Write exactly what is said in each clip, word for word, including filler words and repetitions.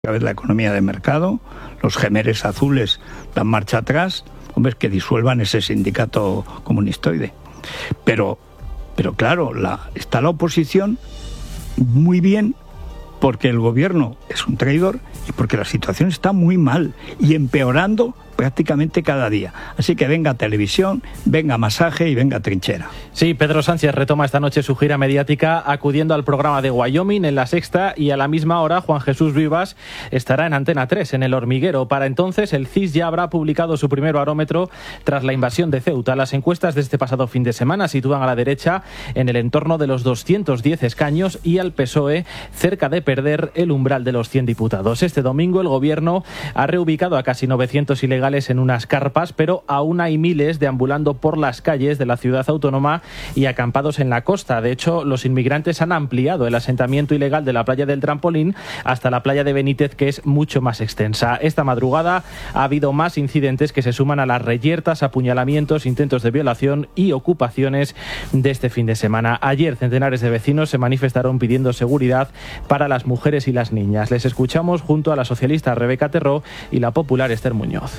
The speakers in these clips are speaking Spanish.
otra vez la economía de mercado, los gemeres azules dan marcha atrás, hombre, que disuelvan ese sindicato comunistoide. Pero, pero claro, la, está la oposición muy bien porque el gobierno es un traidor y porque la situación está muy mal y empeorando prácticamente cada día. Así que venga televisión, venga masaje y venga trinchera. Sí, Pedro Sánchez retoma esta noche su gira mediática acudiendo al programa de Wyoming en La Sexta, y a la misma hora Juan Jesús Vivas estará en Antena tres, en El Hormiguero. Para entonces el C I S ya habrá publicado su primer barómetro tras la invasión de Ceuta. Las encuestas de este pasado fin de semana sitúan a la derecha en el entorno de los doscientos diez escaños y al P S O E cerca de perder el umbral de los cien diputados. Este domingo el gobierno ha reubicado a casi novecientos ilegales en unas carpas, pero aún hay miles deambulando por las calles de la ciudad autónoma y acampados en la costa. De hecho, los inmigrantes han ampliado el asentamiento ilegal de la playa del Trampolín hasta la playa de Benítez, que es mucho más extensa. Esta madrugada ha habido más incidentes que se suman a las reyertas, apuñalamientos, intentos de violación y ocupaciones de este fin de semana. Ayer centenares de vecinos se manifestaron pidiendo seguridad para las mujeres y las niñas. Les escuchamos junto a la socialista Rebeca Terró y la popular Esther Muñoz.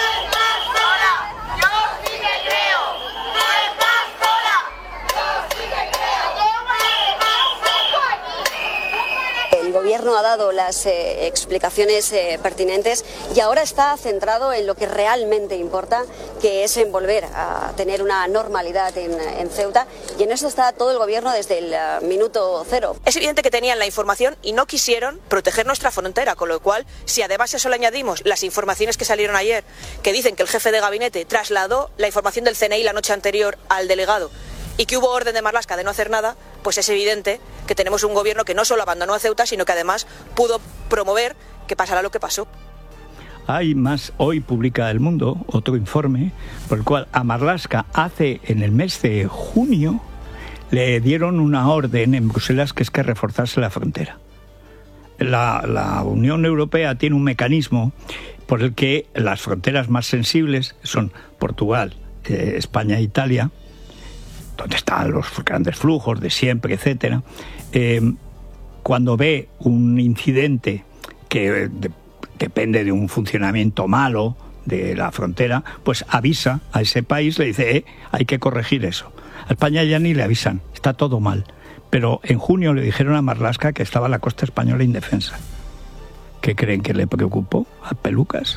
El gobierno ha dado las eh, explicaciones eh, pertinentes y ahora está centrado en lo que realmente importa, que es en volver a tener una normalidad en, en Ceuta, y en eso está todo el gobierno desde el uh, minuto cero. Es evidente que tenían la información y no quisieron proteger nuestra frontera, con lo cual, si además a eso le añadimos las informaciones que salieron ayer, que dicen que el jefe de gabinete trasladó la información del C N I la noche anterior al delegado y que hubo orden de Marlaska de no hacer nada, pues es evidente que tenemos un gobierno que no solo abandonó a Ceuta, sino que además pudo promover que pasara lo que pasó. Hay más, hoy publica El Mundo otro informe por el cual a Marlaska hace en el mes de junio le dieron una orden en Bruselas que es que reforzase la frontera. La, la Unión Europea tiene un mecanismo por el que las fronteras más sensibles son Portugal, eh, España e Italia, donde están los grandes flujos de siempre, etcétera. Eh, cuando ve un incidente que de, depende de un funcionamiento malo de la frontera, pues avisa a ese país, le dice, eh, hay que corregir eso. A España ya ni le avisan, está todo mal. Pero en junio le dijeron a Marlaska que estaba la costa española indefensa. ¿Qué creen que le preocupó a Pelucas?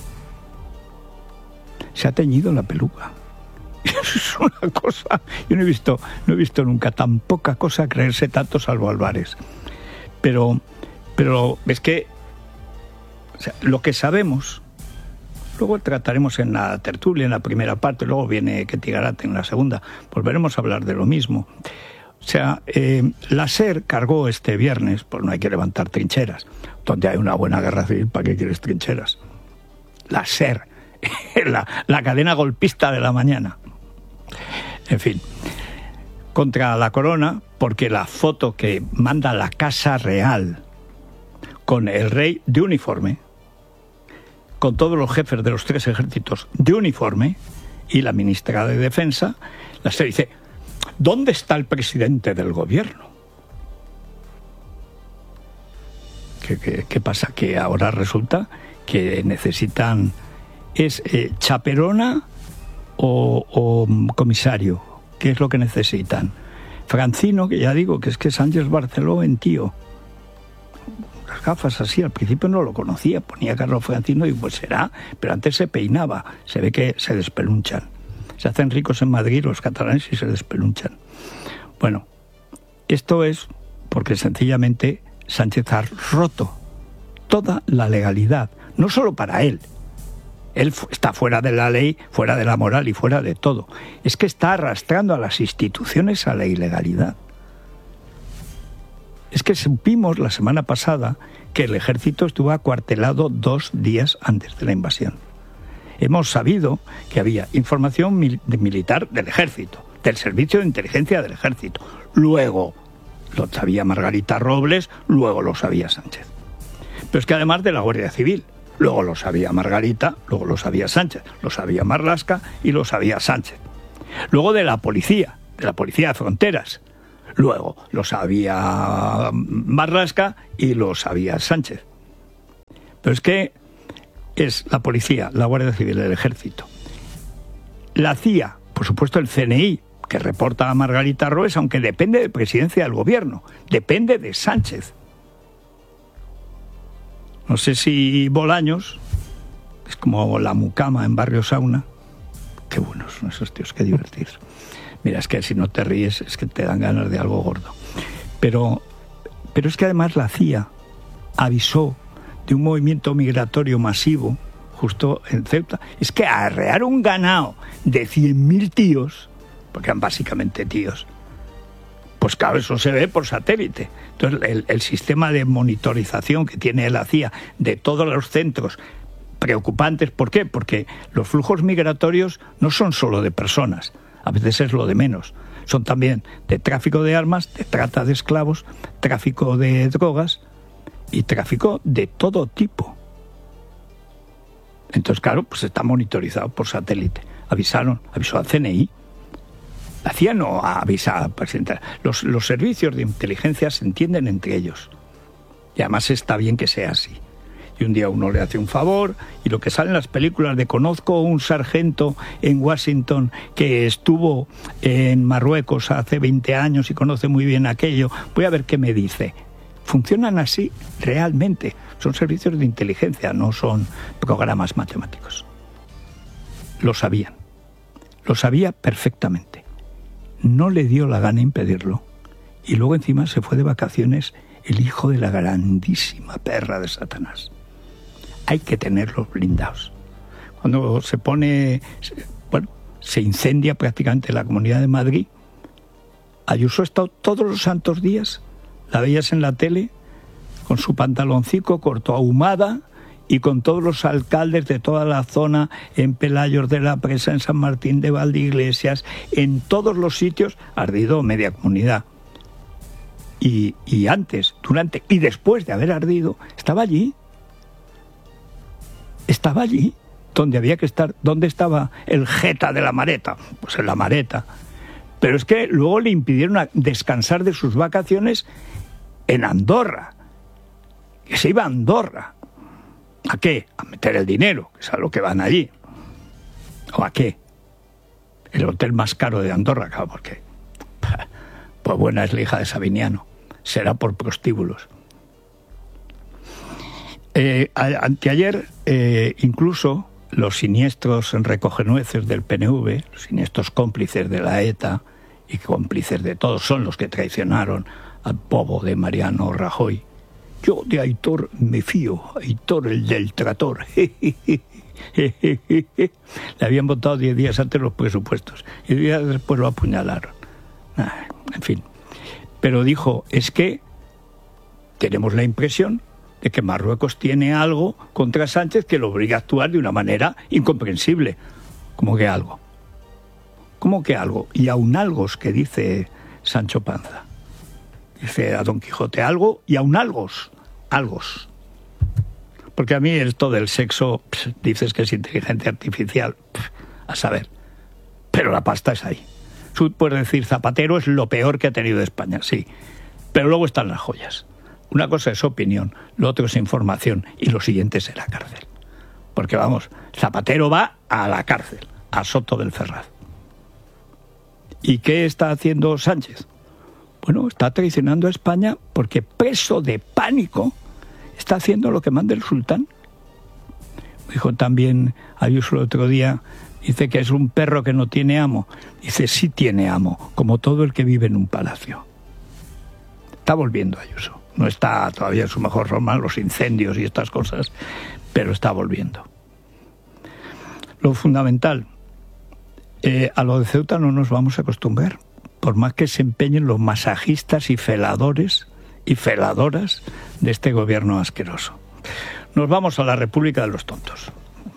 Se ha teñido la peluca. Es una cosa, yo no he visto, no he visto nunca tan poca cosa creerse tanto, salvo Álvarez. Pero, pero es que, o sea, lo que sabemos, luego trataremos en la tertulia, en la primera parte, luego viene Ketty Garate en la segunda, volveremos a hablar de lo mismo. O sea, eh, la SER cargó este viernes, pues no hay que levantar trincheras, donde hay una buena guerra civil, ¿para qué quieres trincheras? La SER, la, la cadena golpista de la mañana. En fin, contra la corona, porque la foto que manda la Casa Real con el rey de uniforme, con todos los jefes de los tres ejércitos de uniforme y la ministra de Defensa, la SER dice, ¿dónde está el presidente del gobierno? ¿Qué, qué, qué pasa? Que ahora resulta que necesitan, es eh, chaperona o, o comisario. ¿Qué es lo que necesitan? Francino, que ya digo que es que Sánchez Barceló en tío. Las gafas así, al principio no lo conocía, ponía Carlos Francino y pues será, pero antes se peinaba, se ve que se despelunchan. Se hacen ricos en Madrid los catalanes y se despelunchan. Bueno, esto es porque sencillamente Sánchez ha roto toda la legalidad, no solo para él. Él está fuera de la ley, fuera de la moral y fuera de todo. Es que está arrastrando a las instituciones a la ilegalidad. Es que supimos la semana pasada que el ejército estuvo acuartelado dos días antes de la invasión. Hemos sabido que había información mil- de militar del ejército, del servicio de inteligencia del ejército. Luego lo sabía Margarita Robles, luego lo sabía Sánchez. Pero es que además de la Guardia Civil, luego lo sabía Margarita, luego lo sabía Sánchez, lo sabía Marlaska y lo sabía Sánchez. Luego de la policía, de la policía de fronteras, luego lo sabía Marlaska y lo sabía Sánchez. Pero es que es la policía, la Guardia Civil, el Ejército, la C I A, por supuesto el C N I, que reporta a Margarita Robles, aunque depende de presidencia del gobierno, depende de Sánchez. No sé si Bolaños, es como la mucama en Barrio Sauna. Qué buenos son esos tíos, qué divertidos. Mira, es que si no te ríes es que te dan ganas de algo gordo. Pero, pero es que además la C I A avisó de un movimiento migratorio masivo justo en Ceuta. Es que arrear un ganado de cien mil tíos, porque eran básicamente tíos, pues claro, eso se ve por satélite. Entonces, el, el sistema de monitorización que tiene la C I A de todos los centros preocupantes, ¿por qué? Porque los flujos migratorios no son solo de personas, a veces es lo de menos. Son también de tráfico de armas, de trata de esclavos, tráfico de drogas y tráfico de todo tipo. Entonces, claro, pues está monitorizado por satélite. Avisaron, avisó al C N I. La C I A no avisa al presidente. Los, los servicios de inteligencia se entienden entre ellos. Y además está bien que sea así. Y un día uno le hace un favor, y lo que sale en las películas de conozco un sargento en Washington que estuvo en Marruecos hace veinte años y conoce muy bien aquello, voy a ver qué me dice. Funcionan así realmente. Son servicios de inteligencia, no son programas matemáticos. Lo sabían. Lo sabía perfectamente. No le dio la gana impedirlo. Y luego encima se fue de vacaciones el hijo de la grandísima perra de Satanás. Hay que tenerlos blindados. Cuando se pone, bueno, se incendia prácticamente la Comunidad de Madrid, Ayuso ha estado todos los santos días, la veías en la tele, con su pantaloncito corto ahumada y con todos los alcaldes de toda la zona, en Pelayos de la Presa, en San Martín de Valdeiglesias, en todos los sitios, ardido media comunidad. Y, y antes, durante y después de haber ardido, estaba allí. Estaba allí, donde había que estar. ¿Dónde estaba el jeta de la Mareta? Pues en la Mareta. Pero es que luego le impidieron a descansar de sus vacaciones en Andorra. Que se iba a Andorra. ¿A qué? A meter el dinero, que es a lo que van allí. ¿O a qué? El hotel más caro de Andorra, claro, porque pues buena es la hija de Sabiniano. Será por prostíbulos. Eh, anteayer, eh, incluso los siniestros recogenueces del P N V, los siniestros cómplices de la ETA y cómplices de todos, son los que traicionaron al bobo de Mariano Rajoy. Yo de Aitor me fío, Aitor el del trator. Le habían votado diez días antes los presupuestos y días después lo apuñalaron. Ah, en fin. Pero dijo, es que tenemos la impresión de que Marruecos tiene algo contra Sánchez que lo obliga a actuar de una manera incomprensible. ¿Cómo que algo? ¿Cómo que algo? Y aun algos que dice Sancho Panza. Dice a Don Quijote algo y aun algos. Algos. Porque a mí esto del sexo, pss, dices que es inteligencia artificial, pss, a saber. Pero la pasta es ahí. Tú puedes decir Zapatero es lo peor que ha tenido España, sí. Pero luego están las joyas. Una cosa es opinión, lo otro es información y lo siguiente es la cárcel. Porque vamos, Zapatero va a la cárcel, a Soto del Ferraz. ¿Y qué está haciendo Sánchez? Bueno, está traicionando a España porque preso de pánico está haciendo lo que manda el sultán. Dijo también Ayuso el otro día, dice que es un perro que no tiene amo. Dice, sí tiene amo, como todo el que vive en un palacio. Está volviendo Ayuso. No está todavía en su mejor forma, los incendios y estas cosas, pero está volviendo. Lo fundamental, eh, a lo de Ceuta no nos vamos a acostumbrar, por más que se empeñen los masajistas y feladores y feladoras de este gobierno asqueroso. Nos vamos a la República de los Tontos.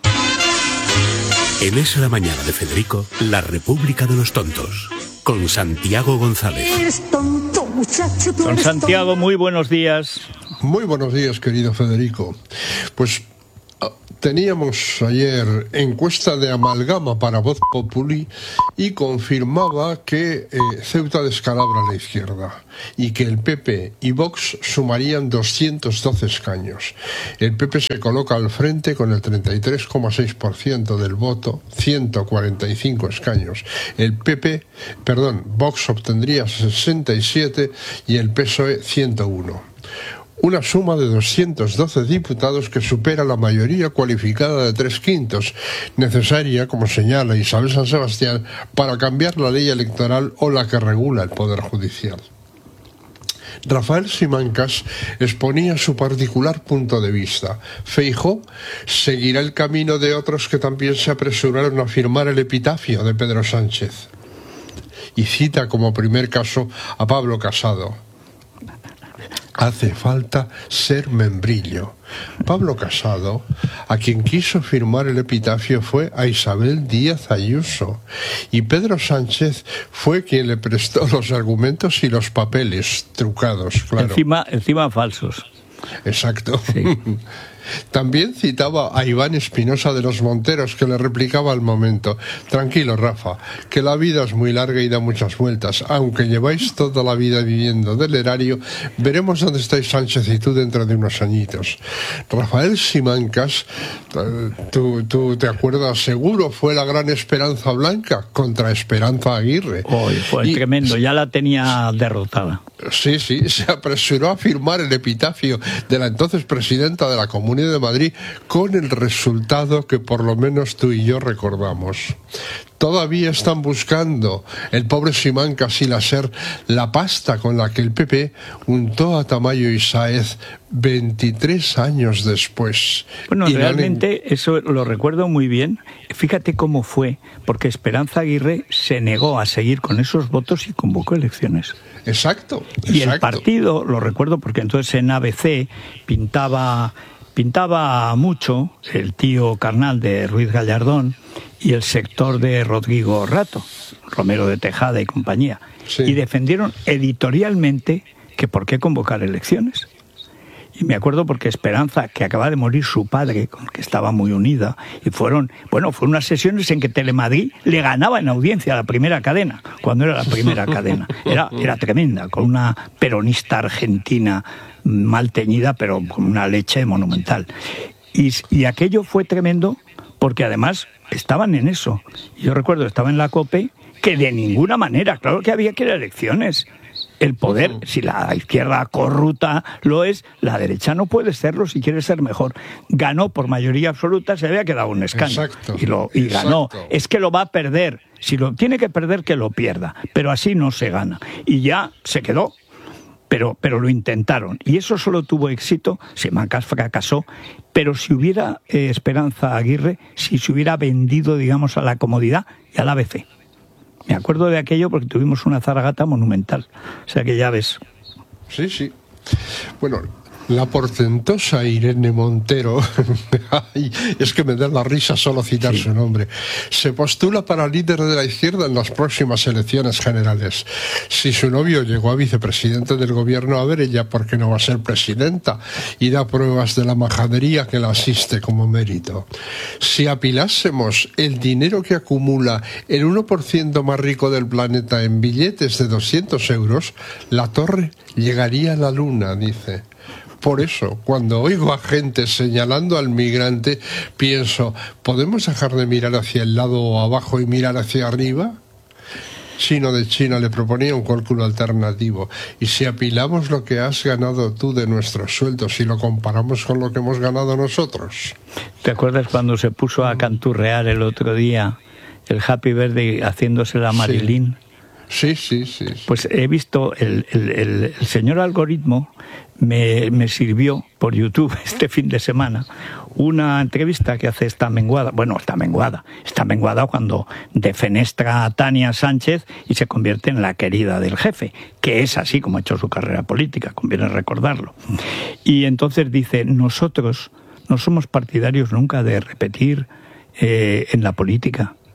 En Es la Mañana de Federico, la República de los Tontos, con Santiago González. Eres tonto, muchacho, tú Don eres Santiago, tonto. muy buenos días. Muy buenos días, querido Federico. Pues Teníamos ayer encuesta de Amalgama para Voz Populi y confirmaba que eh, Ceuta descalabra a la izquierda y que el P P y Vox sumarían doscientos doce escaños. El P P se coloca al frente con el treinta y tres coma seis por ciento del voto, ciento cuarenta y cinco escaños. El P P, perdón, Vox obtendría sesenta y siete y el P S O E ciento uno. Una suma de doscientos doce diputados que supera la mayoría cualificada de tres quintos, necesaria, como señala Isabel San Sebastián, para cambiar la ley electoral o la que regula el Poder Judicial. Rafael Simancas exponía su particular punto de vista. Feijóo seguirá el camino de otros que también se apresuraron a firmar el epitafio de Pedro Sánchez. Y cita como primer caso a Pablo Casado. Hace falta ser membrillo. Pablo Casado, a quien quiso firmar el epitafio, fue a Isabel Díaz Ayuso. Y Pedro Sánchez fue quien le prestó los argumentos y los papeles trucados, claro. Encima, encima falsos. Exacto. Sí. También citaba a Iván Espinosa de los Monteros, que le replicaba al momento: tranquilo, Rafa, que la vida es muy larga y da muchas vueltas. Aunque lleváis toda la vida viviendo del erario, veremos dónde estáis Sánchez y tú dentro de unos añitos. Rafael Simancas, tú, tú te acuerdas, seguro fue la gran Esperanza Blanca contra Esperanza Aguirre. Oh, fue y, tremendo, ya la tenía derrotada. Sí, sí, se apresuró a firmar el epitafio de la entonces presidenta de la Comunidad de Madrid con el resultado que por lo menos tú y yo recordamos. Todavía están buscando el pobre Simancas y la SER la pasta con la que el P P untó a Tamayo y Sáez veintitrés años después. Bueno, y realmente no le... eso lo recuerdo muy bien. Fíjate cómo fue, porque Esperanza Aguirre se negó a seguir con esos votos y convocó elecciones. Exacto, exacto. Y el partido, lo recuerdo porque entonces en A B C pintaba... Pintaba mucho el tío carnal de Ruiz Gallardón y el sector de Rodrigo Rato, Romero de Tejada y compañía. Sí. Y defendieron editorialmente que por qué convocar elecciones. Y me acuerdo porque Esperanza, que acaba de morir su padre, con el que estaba muy unida, y fueron, bueno, fueron unas sesiones en que Telemadrid le ganaba en audiencia a la primera cadena, cuando era la primera cadena. Era, era tremenda, con una peronista argentina mal teñida, pero con una leche monumental. Y, y aquello fue tremendo porque además estaban en eso. Yo recuerdo, estaba en la COPE, que de ninguna manera, claro que había que ir a elecciones. El poder, si la izquierda corrupta lo es, la derecha no puede serlo si quiere ser mejor. Ganó por mayoría absoluta, se había quedado un escaño. Exacto, y, lo, y ganó. Es que lo va a perder. Si lo tiene que perder, que lo pierda. Pero así no se gana. Y ya se quedó. Pero, pero lo intentaron. Y eso solo tuvo éxito. Simancas fracasó. Pero si hubiera eh, Esperanza Aguirre, si se hubiera vendido, digamos, a la comodidad y al A B C. Me acuerdo de aquello porque tuvimos una zaragata monumental. O sea que ya ves. Sí, sí. Bueno, la portentosa Irene Montero, ay, es que me da la risa solo citar sí. su nombre, se postula para líder de la izquierda en las próximas elecciones generales. Si su novio llegó a vicepresidente del gobierno, a ver ella por qué no va a ser presidenta, y da pruebas de la majadería que la asiste como mérito. Si apilásemos el dinero que acumula el uno por ciento más rico del planeta en billetes de doscientos euros, la torre llegaría a la luna, dice. Por eso, cuando oigo a gente señalando al migrante, pienso, ¿podemos dejar de mirar hacia el lado abajo y mirar hacia arriba? Chino de China le proponía un cálculo alternativo. Y si apilamos lo que has ganado tú de nuestros sueldos y lo comparamos con lo que hemos ganado nosotros. ¿Te acuerdas cuando se puso a canturrear el otro día el Happy Birthday haciéndose la Marilyn? Sí, sí, sí. sí. Pues he visto, el, el, el, el señor algoritmo me, me sirvió por YouTube este fin de semana una entrevista que hace esta menguada, bueno, esta menguada, esta menguada cuando defenestra a Tania Sánchez y se convierte en la querida del jefe, que es así como ha hecho su carrera política, conviene recordarlo. Y entonces dice, nosotros no somos partidarios nunca de repetir eh, en la política.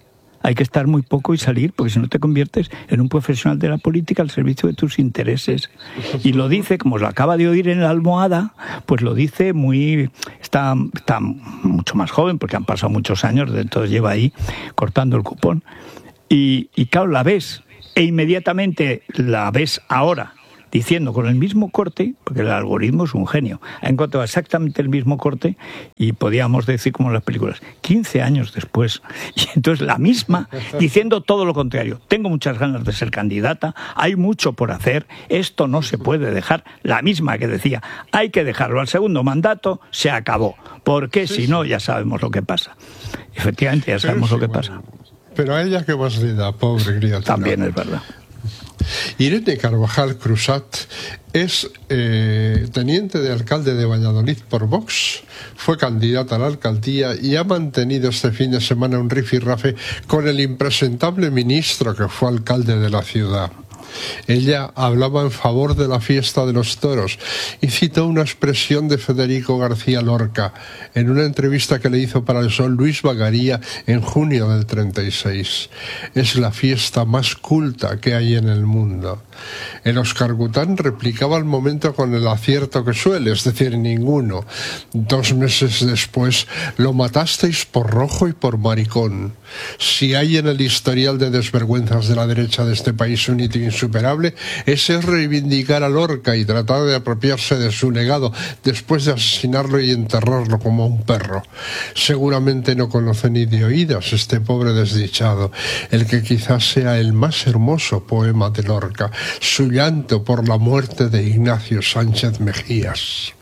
Hay que estar muy poco y salir, porque si no te conviertes en un profesional de la política al servicio de tus intereses. Y lo dice, como lo acaba de oír en la almohada, pues lo dice muy... Está, está mucho más joven, porque han pasado muchos años, entonces lleva ahí cortando el cupón. Y, y claro, la ves, e inmediatamente la ves ahora, diciendo con el mismo corte, porque el algoritmo es un genio, ha encontrado exactamente el mismo corte y podíamos decir como en las películas, quince años después, y entonces la misma, diciendo todo lo contrario. Tengo muchas ganas de ser candidata, hay mucho por hacer, esto no se puede dejar, la misma que decía, hay que dejarlo al segundo mandato, se acabó, porque sí, si no ya sabemos lo que pasa. Efectivamente ya sabemos sí, lo que bueno, pasa. Pero a ella qué más le da, pobre criatura. También es verdad. Irene Carvajal Cruzat es eh, teniente de alcalde de Valladolid por Vox, fue candidata a la alcaldía y ha mantenido este fin de semana un rifirrafe con el impresentable ministro que fue alcalde de la ciudad. Ella hablaba en favor de la fiesta de los toros y citó una expresión de Federico García Lorca en una entrevista que le hizo para el Sol Luis Bagaría en junio del treinta y seis. Es la fiesta más culta que hay en el mundo. El Oscargután replicaba al momento con el acierto que suele, es decir, ninguno. Dos meses después lo matasteis por rojo y por maricón. Si hay en el historial de desvergüenzas de la derecha de este país un hito insuperable, ese es reivindicar a Lorca y tratar de apropiarse de su legado después de asesinarlo y enterrarlo como un perro. Seguramente no conoce ni de oídas este pobre desdichado, el que quizás sea el más hermoso poema de Lorca, su llanto por la muerte de Ignacio Sánchez Mejías.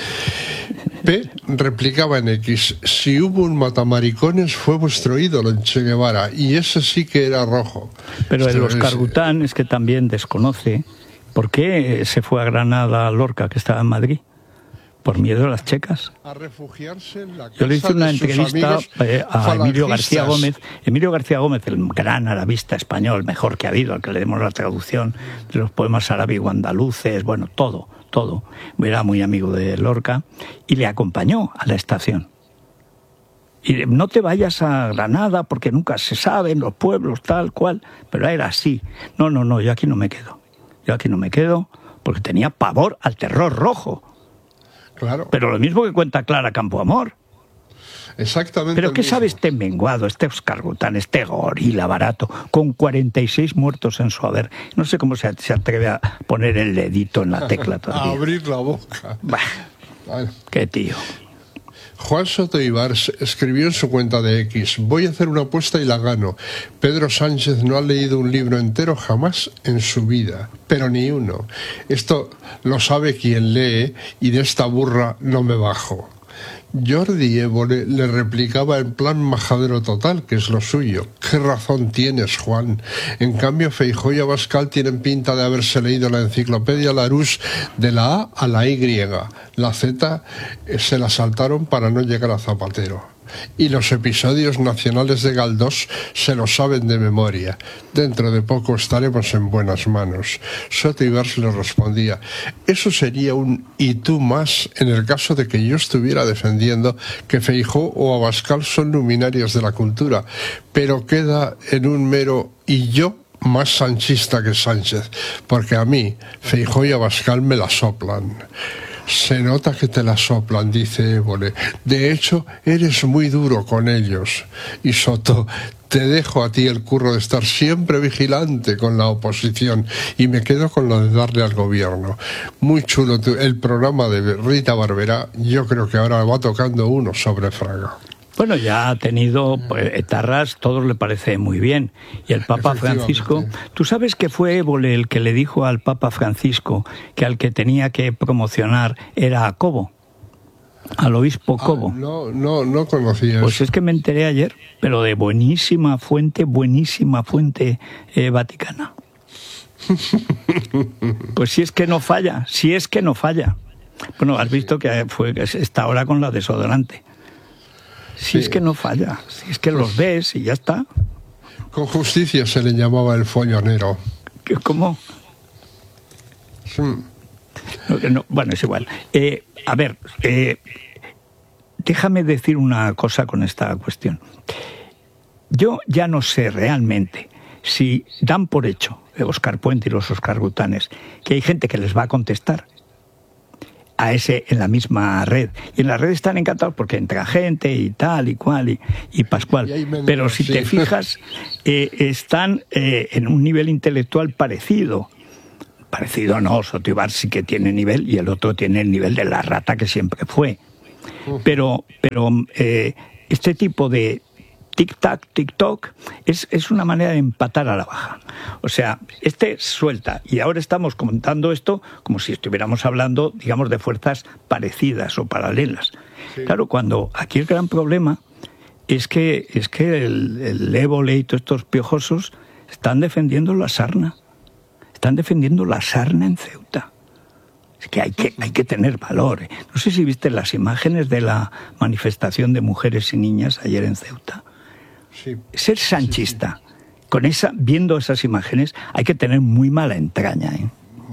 P replicaba en X, si hubo un matamaricones fue vuestro ídolo en Che Guevara, y ese sí que era rojo. Pero el Oscargután es que también desconoce por qué se fue a Granada Lorca, que estaba en Madrid. Por miedo a las checas. A refugiarse en la casa. Yo le hice una entrevista eh, a Emilio García Gómez. Emilio García Gómez, el gran arabista español, mejor que ha habido, al que le demos la traducción de los poemas arábigo-andaluces, bueno, todo, todo. Era muy amigo de Lorca y le acompañó a la estación. Y no te vayas a Granada porque nunca se sabe en los pueblos, tal cual. Pero era así. No, no, no, yo aquí no me quedo. Yo aquí no me quedo porque tenía pavor al terror rojo. Claro. Pero lo mismo que cuenta Clara Campoamor. Exactamente. Pero ¿qué sabe este menguado, este Oscargután, este gorila barato, con cuarenta y seis muertos en su haber? No sé cómo se, se atreve a poner el dedito en la tecla todavía. A abrir la boca. Bah, vale. Qué tío. Juan Soto Ibars escribió en su cuenta de X, voy a hacer una apuesta y la gano. Pedro Sánchez no ha leído un libro entero jamás en su vida, pero ni uno. Esto lo sabe quien lee y de esta burra no me bajo. Jordi Évole le replicaba en plan majadero total, que es lo suyo. ¿Qué razón tienes, Juan? En cambio, Feijóo y Abascal tienen pinta de haberse leído la enciclopedia Larousse de la A a la Y. La Z se la saltaron para no llegar a Zapatero. Y los episodios nacionales de Galdós se lo saben de memoria. Dentro de poco estaremos en buenas manos. Soto Ibars le respondía, eso sería un y tú más en el caso de que yo estuviera defendiendo que Feijóo o Abascal son luminarias de la cultura, pero queda en un mero y yo más sanchista que Sánchez, porque a mí Feijóo y Abascal me la soplan. Se nota que te la soplan, dice Évole. De hecho, eres muy duro con ellos. Y Soto, te dejo a ti el curro de estar siempre vigilante con la oposición y me quedo con lo de darle al gobierno. Muy chulo tu, el programa de Rita Barberá. Yo creo que ahora va tocando uno sobre Fraga. Bueno, ya ha tenido pues, etarras, todos le parece muy bien. Y el Papa Francisco, tú sabes que fue Évole el que le dijo al Papa Francisco que al que tenía que promocionar era a Cobo, al obispo Cobo. Ah, no, no, no conocía Pues eso. es que me enteré ayer, pero de buenísima fuente, buenísima fuente eh, vaticana. Pues si es que no falla, si es que no falla. Bueno, has visto que fue está ahora con la desodorante. Si sí. Es que no falla, si es que los ves y ya está. Con justicia se le llamaba el follonero. ¿Cómo? Sí. No, no, bueno, es igual. Eh, a ver, eh, déjame decir una cosa con esta cuestión. yo ya no sé realmente si dan por hecho, Óscar Puente y los Óscar Gutanes, que hay gente que les va a contestar a ese en la misma red. Y en la red están encantados porque entra gente y tal y cual y, y Pascual. Y menos, pero si sí. te fijas, eh, están eh, en un nivel intelectual parecido. Parecido no, Sotoibar sí que tiene nivel y el otro tiene el nivel de la rata que siempre fue. Pero, pero eh, este tipo de tic-tac, tic-toc, es, es una manera de empatar a la baja. O sea, este suelta, y ahora estamos contando esto como si estuviéramos hablando, digamos, de fuerzas parecidas o paralelas. Sí. Claro, cuando aquí el gran problema es que, es que el, el Évole y todos estos piojosos están defendiendo la sarna. Están defendiendo la sarna en Ceuta. Es que hay que, hay que tener valor. No sé si viste las imágenes de la manifestación de mujeres y niñas ayer en Ceuta. Sí. Ser sanchista, sí, sí. con esa, viendo esas imágenes, hay que tener muy mala entraña, ¿eh?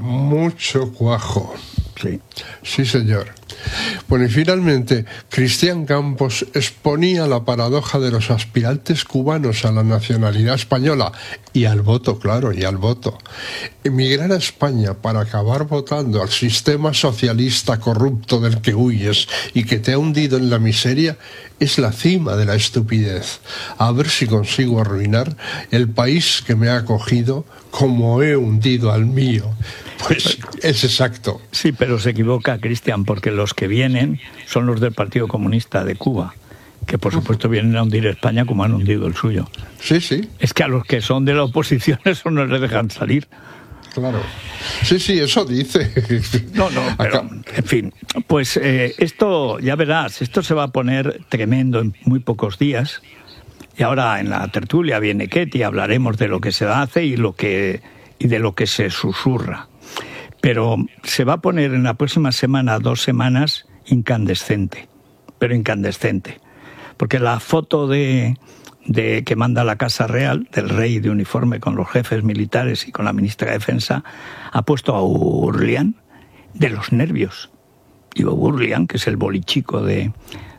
Mucho cuajo. Sí. Sí, señor. Bueno, y finalmente, Cristian Campos exponía la paradoja de los aspirantes cubanos a la nacionalidad española y al voto, claro, y al voto. Emigrar a España para acabar votando al sistema socialista corrupto del que huyes y que te ha hundido en la miseria es la cima de la estupidez. A ver si consigo arruinar el país que me ha acogido como he hundido al mío. Pues es exacto. Sí, pero se equivoca, Cristian, porque los que vienen son los del Partido Comunista de Cuba, que por supuesto vienen a hundir España como han hundido el suyo. Sí, sí. Es que a los que son de la oposición eso no les dejan salir. Claro. Sí, sí, eso dice. No, no, pero, en fin, pues eh, esto, ya verás, esto se va a poner tremendo en muy pocos días. Y ahora en la tertulia viene Ketty, hablaremos de lo que se hace y, lo que, y de lo que se susurra. Pero se va a poner en la próxima semana, dos semanas, incandescente, pero incandescente. Porque la foto de, de que manda la Casa Real, del rey de uniforme con los jefes militares y con la ministra de Defensa, ha puesto a Urlián de los nervios. Y Urlián, que es el bolichico de,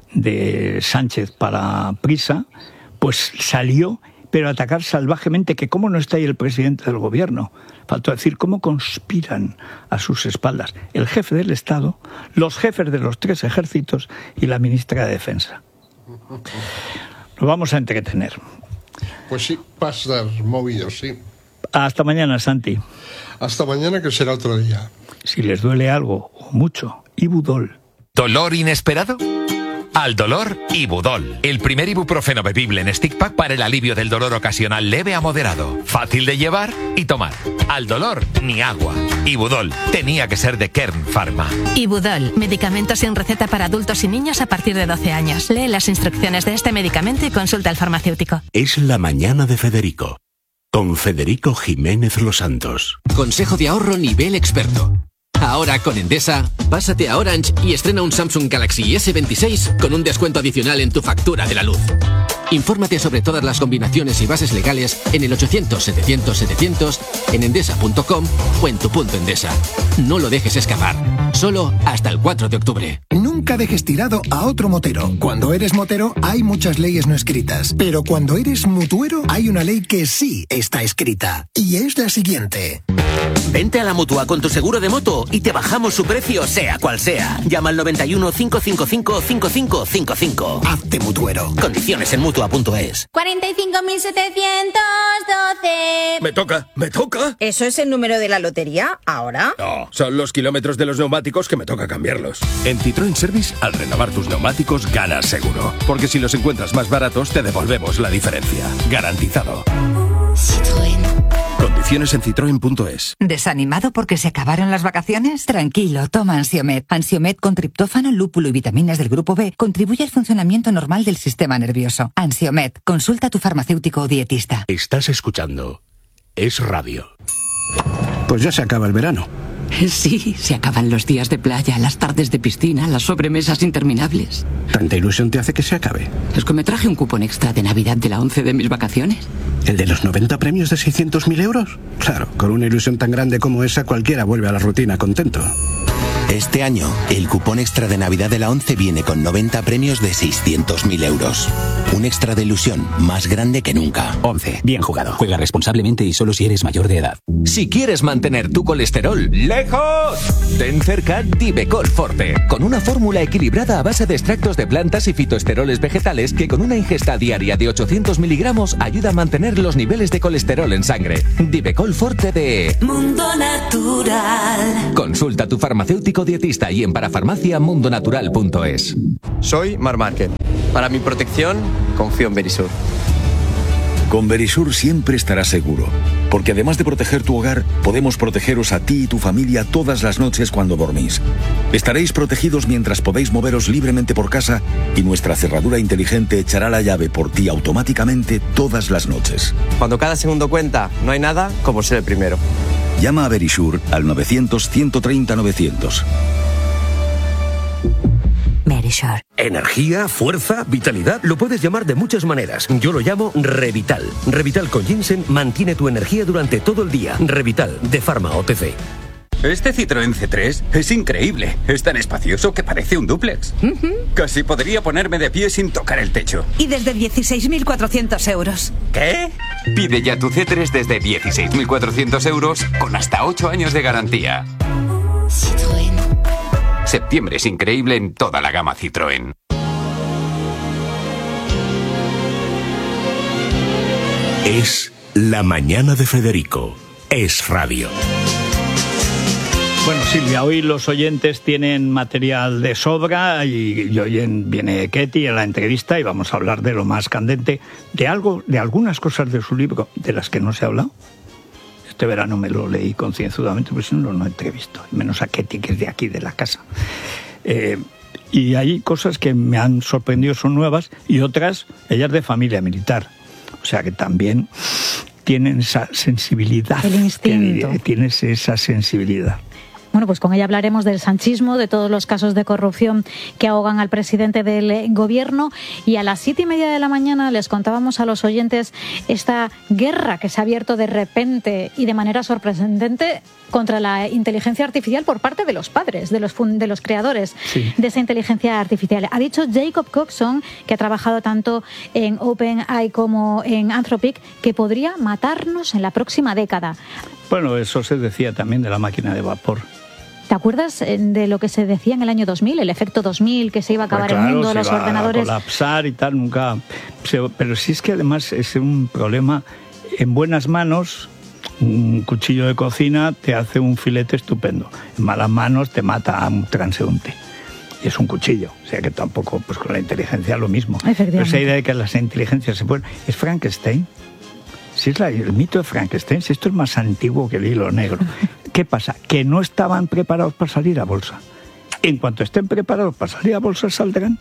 de Sánchez para Prisa, pues salió, pero a atacar salvajemente, que cómo no está ahí el presidente del gobierno. Faltó decir cómo conspiran a sus espaldas el jefe del Estado, los jefes de los tres ejércitos y la ministra de Defensa. Nos vamos a entretener. Pues sí, pasar movidos, sí. Hasta mañana, Santi. Hasta mañana, que será otro día. Si les duele algo o mucho, Ibudol. ¿Dolor inesperado? Al dolor, Ibudol, el primer ibuprofeno bebible en stick pack para el alivio del dolor ocasional leve a moderado, fácil de llevar y tomar. Al dolor, ni agua. Ibudol, tenía que ser de Kern Pharma. Ibudol, medicamento sin receta para adultos y niños a partir de doce años. Lee las instrucciones de este medicamento y consulta al farmacéutico. Es la mañana de Federico, con Federico Jiménez Los Santos. Consejo de ahorro nivel experto. Ahora con Endesa, pásate a Orange y estrena un Samsung Galaxy ese veintiséis con un descuento adicional en tu factura de la luz. Infórmate sobre todas las combinaciones y bases legales en el ochocientos setecientos setecientos, en endesa punto com o en tu punto Endesa. No lo dejes escapar. Solo hasta el cuatro de octubre. Nunca dejes tirado a otro motero. Cuando eres motero hay muchas leyes no escritas, pero cuando eres mutuero hay una ley que sí está escrita. Y es la siguiente. Vente a la Mutua con tu seguro de moto y te bajamos su precio sea cual sea. Llama al noventa y uno, cinco cinco cinco, cinco cinco cinco cinco. Hazte mutuero. Condiciones en mutua punto es. cuarenta y cinco mil setecientos doce. Me toca, me toca. ¿Eso es el número de la lotería ahora? No, son los kilómetros de los neumáticos que me toca cambiarlos. En Citroën Service, al renovar tus neumáticos, ganas seguro. Porque si los encuentras más baratos, te devolvemos la diferencia. Garantizado. Citroën. Condiciones en citroen punto es. ¿Desanimado porque se acabaron las vacaciones? Tranquilo, toma Ansiomed. Ansiomed con triptófano, lúpulo y vitaminas del grupo B contribuye al funcionamiento normal del sistema nervioso. Ansiomed, consulta a tu farmacéutico o dietista. Estás escuchando Es Radio. Pues ya se acaba el verano. Sí, se acaban los días de playa, las tardes de piscina, las sobremesas interminables. ¿Tanta ilusión te hace que se acabe? Es que me traje un cupón extra de Navidad de la once de mis vacaciones. ¿El de los noventa premios de seiscientos mil euros? Claro, con una ilusión tan grande como esa cualquiera vuelve a la rutina contento. Este año, el cupón extra de Navidad de la ONCE viene con noventa premios de seiscientos mil euros. Un extra de ilusión más grande que nunca. ONCE. Bien jugado. Juega responsablemente y solo si eres mayor de edad. Si quieres mantener tu colesterol lejos, ten cerca Divecol Forte, con una fórmula equilibrada a base de extractos de plantas y fitoesteroles vegetales que con una ingesta diaria de ochocientos miligramos ayuda a mantener los niveles de colesterol en sangre. Divecol Forte de Mundo Natural. Consulta a tu farmacéutico dietista y en parafarmacia mundonatural punto es. Soy Mar Márquez. Para mi protección, confío en Verisur. Con Verisur siempre estarás seguro, porque además de proteger tu hogar, podemos protegeros a ti y tu familia todas las noches cuando dormís. Estaréis protegidos mientras podéis moveros libremente por casa y nuestra cerradura inteligente echará la llave por ti automáticamente todas las noches. Cuando cada segundo cuenta, no hay nada como ser el primero. Llama a Verisur al novecientos, ciento treinta, novecientos. Verisur. Energía, fuerza, vitalidad, lo puedes llamar de muchas maneras. Yo lo llamo Revital. Revital con ginseng mantiene tu energía durante todo el día. Revital, de Pharma O T C. Este Citroën C tres es increíble. Es tan espacioso que parece un dúplex. Uh-huh. Casi podría ponerme de pie sin tocar el techo. Y desde dieciséis mil cuatrocientos euros. ¿Qué? Pide ya tu C tres desde dieciséis mil cuatrocientos euros con hasta ocho años de garantía. Citroën. Septiembre es increíble en toda la gama Citroën. Es La Mañana de Federico. Es radio. Bueno, Silvia, hoy los oyentes tienen material de sobra y, y hoy en, viene Ketty en la entrevista y vamos a hablar de lo más candente, de algo, de algunas cosas de su libro de las que no se ha hablado. Este verano me lo leí concienzudamente, porque si no, no entrevisto, menos a Ketty, que es de aquí, de la casa. Eh, y hay cosas que me han sorprendido, son nuevas, y otras, ellas de familia militar. O sea que también tienen esa sensibilidad. El instinto. Que, tienes esa sensibilidad. Bueno, pues con ella hablaremos del sanchismo, de todos los casos de corrupción que ahogan al presidente del gobierno. Y a las siete y media de la mañana les contábamos a los oyentes esta guerra que se ha abierto de repente y de manera sorprendente contra la inteligencia artificial por parte de los padres, de los, de los creadores sí. de esa inteligencia artificial. Ha dicho Jacob Coxon, que ha trabajado tanto en OpenAI como en Anthropic, que podría matarnos en la próxima década. Bueno, eso se decía también de la máquina de vapor. ¿Te acuerdas de lo que se decía en el año dos mil, el efecto dos mil, que se iba a acabar pues claro, el mundo, los se iba ordenadores? A colapsar y tal, nunca. Pero sí es que además es un problema en buenas manos. Un cuchillo de cocina te hace un filete estupendo. En malas manos te mata a un transeúnte. Y es un cuchillo. O sea que tampoco, pues con la inteligencia lo mismo. Pero esa idea de que las inteligencias se pueden. Es Frankenstein. Si es la, el mito de Frankenstein, si esto es más antiguo que el hilo negro. ¿Qué pasa? Que no estaban preparados para salir a bolsa. En cuanto estén preparados para salir a bolsa, saldrán.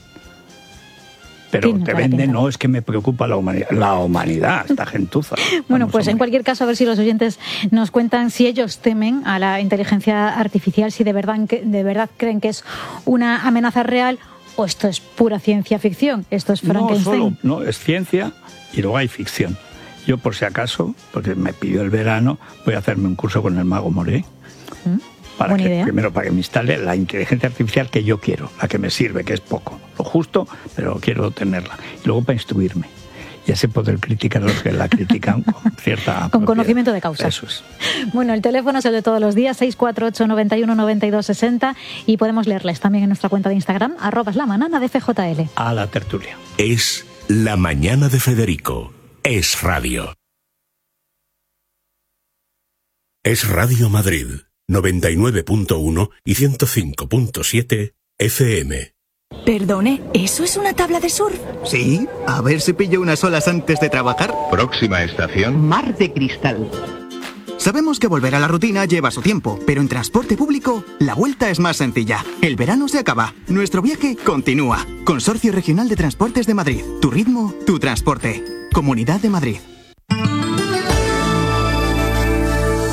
Pero te venden, no, es que me preocupa la humanidad. La humanidad, esta gentuza. Bueno, pues en cualquier caso, a ver si los oyentes nos cuentan si ellos temen a la inteligencia artificial, si de verdad, de verdad creen que es una amenaza real o esto es pura ciencia ficción. Esto es Frankenstein. No, solo, no, es ciencia y luego hay ficción. Yo, por si acaso, porque me pidió el verano, voy a hacerme un curso con el mago Moré. ¿Mm? Para Buena que, idea. Primero, para que me instale la inteligencia artificial que yo quiero, la que me sirve, que es poco, lo justo, pero quiero tenerla. Y luego para instruirme. Y así poder criticar a los que la critican con cierta... Con propiedad. conocimiento de causa. Eso es. Bueno, el teléfono es el de todos los días, seis cuatro ocho, nueve uno, nueve dos seis cero, y podemos leerles también en nuestra cuenta de Instagram, arroba la manana de F J L. A la tertulia. Es La Mañana de Federico. Es radio. Es Radio Madrid, noventa y nueve punto uno y ciento cinco punto siete F M. Perdone, ¿eso es una tabla de surf? Sí, a ver si pillo unas olas antes de trabajar. Próxima estación. Mar de Cristal. Sabemos que volver a la rutina lleva su tiempo, pero en transporte público la vuelta es más sencilla. El verano se acaba, nuestro viaje continúa. Consorcio Regional de Transportes de Madrid. Tu ritmo, tu transporte. Comunidad de Madrid.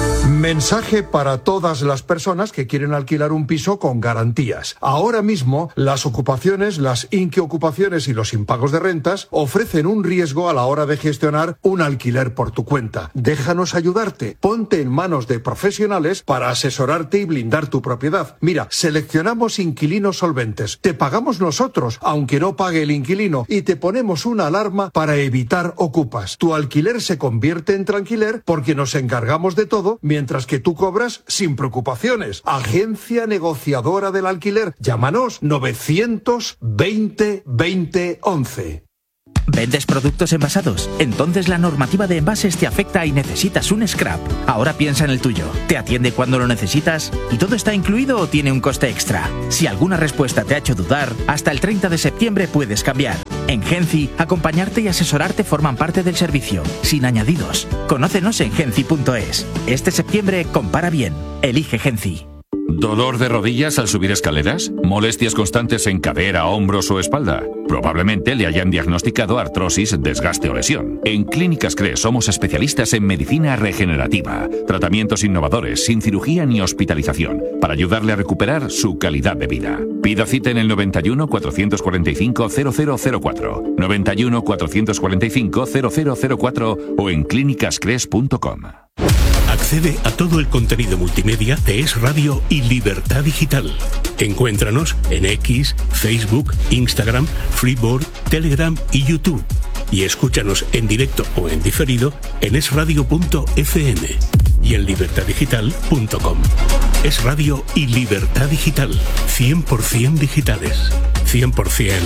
Mensaje para todas las personas que quieren alquilar un piso con garantías. Ahora mismo, las ocupaciones, las inquiocupaciones y los impagos de rentas ofrecen un riesgo a la hora de gestionar un alquiler por tu cuenta. Déjanos ayudarte. Ponte en manos de profesionales para asesorarte y blindar tu propiedad. Mira, seleccionamos inquilinos solventes. Te pagamos nosotros, aunque no pague el inquilino, y te ponemos una alarma para evitar ocupas. Tu alquiler se convierte en tranquiler porque nos encargamos de todo, mientras que tú cobras sin preocupaciones. Agencia negociadora del alquiler. Llámanos novecientos veinte veinte once. ¿Vendes productos envasados? Entonces la normativa de envases te afecta y necesitas un scrap. Ahora piensa en el tuyo. ¿Te atiende cuando lo necesitas? ¿Y todo está incluido o tiene un coste extra? Si alguna respuesta te ha hecho dudar, hasta el treinta de septiembre puedes cambiar. En Genci, acompañarte y asesorarte forman parte del servicio, sin añadidos. Conócenos en genci punto es. Este septiembre compara bien. Elige Genci. ¿Dolor de rodillas al subir escaleras? ¿Molestias constantes en cadera, hombros o espalda? Probablemente le hayan diagnosticado artrosis, desgaste o lesión. En Clínicas C R E somos especialistas en medicina regenerativa, tratamientos innovadores, sin cirugía ni hospitalización, para ayudarle a recuperar su calidad de vida. Pida cita en el noventa y uno, cuatrocientos cuarenta y cinco, cero cero cero cuatro, noventa y uno, cuatrocientos cuarenta y cinco, cero cero cero cuatro o en clínicas cres punto com. Accede a todo el contenido multimedia de Es Radio y Libertad Digital. Encuéntranos en X, Facebook, Instagram, Freeboard, Telegram y YouTube. Y escúchanos en directo o en diferido en es radio punto efe eme y en libertad digital punto com. Es Radio y Libertad Digital. cien por ciento digitales. cien por ciento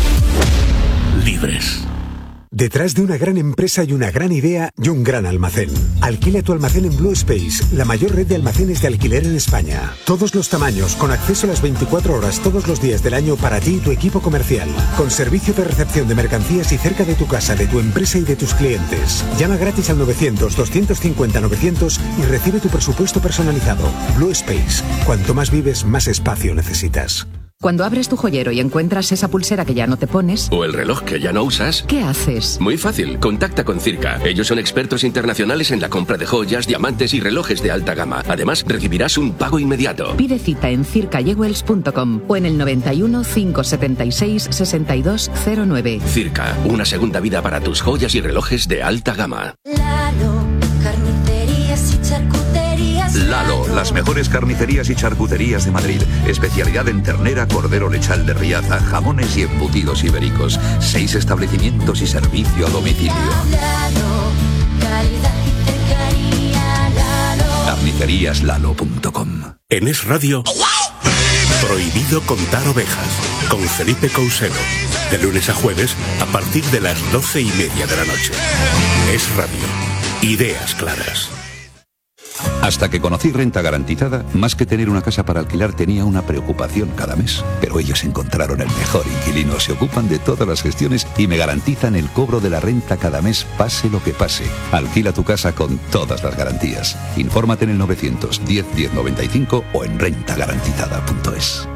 libres. Detrás de una gran empresa y una gran idea y un gran almacén. Alquila tu almacén en Blue Space, la mayor red de almacenes de alquiler en España. Todos los tamaños, con acceso a las veinticuatro horas todos los días del año para ti y tu equipo comercial. Con servicio de recepción de mercancías y cerca de tu casa, de tu empresa y de tus clientes. Llama gratis al novecientos, doscientos cincuenta, novecientos y recibe tu presupuesto personalizado. Blue Space. Cuanto más vives, más espacio necesitas. Cuando abres tu joyero y encuentras esa pulsera que ya no te pones... O el reloj que ya no usas... ¿Qué haces? Muy fácil, contacta con Circa. Ellos son expertos internacionales en la compra de joyas, diamantes y relojes de alta gama. Además, recibirás un pago inmediato. Pide cita en circa jewels punto com o en el noventa y uno, quinientos setenta y seis, sesenta y dos cero nueve. Circa, una segunda vida para tus joyas y relojes de alta gama. Lalo, carnicerías y charcuterías. Lalo, las mejores carnicerías y charcuterías de Madrid. Especialidad en ternera, cordero lechal de Riaza, jamones y embutidos ibéricos. Seis establecimientos y servicio a domicilio. Lalo, calidad y cercanía. Lalo. carnicerías lalo punto com. En Es Radio, Prohibido contar ovejas, con Felipe Couselo. De lunes a jueves, a partir de las doce y media de la noche. Es Radio. Ideas claras. Hasta que conocí Renta Garantizada, más que tener una casa para alquilar tenía una preocupación cada mes. Pero ellos encontraron el mejor inquilino, se ocupan de todas las gestiones y me garantizan el cobro de la renta cada mes, pase lo que pase. Alquila tu casa con todas las garantías. Infórmate en el novecientos diez, diez noventa y cinco o en renta garantizada punto es.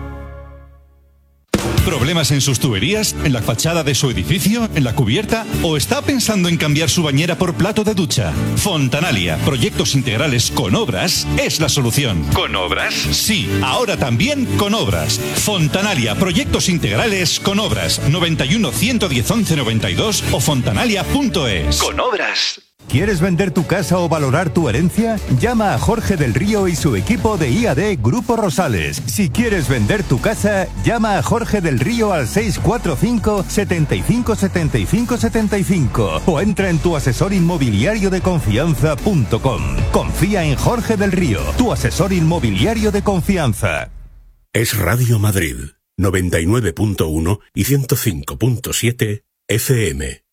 ¿Problemas en sus tuberías? ¿En la fachada de su edificio? ¿En la cubierta? ¿O está pensando en cambiar su bañera por plato de ducha? Fontanalia, proyectos integrales con obras, es la solución. ¿Con obras? Sí, ahora también con obras. Fontanalia, proyectos integrales con obras. noventa y uno, ciento diez, once noventa y dos o fontanalia punto es. Con obras. ¿Quieres vender tu casa o valorar tu herencia? Llama a Jorge del Río y su equipo de I A D Grupo Rosales. Si quieres vender tu casa, llama a Jorge del Río al seis cuatro cinco, setenta y cinco, setenta y cinco, setenta y cinco o entra en tu asesor inmobiliario de confianza punto com. Confía en Jorge del Río, tu asesor inmobiliario de confianza. Es Radio Madrid, noventa y nueve punto uno y ciento cinco punto siete F M.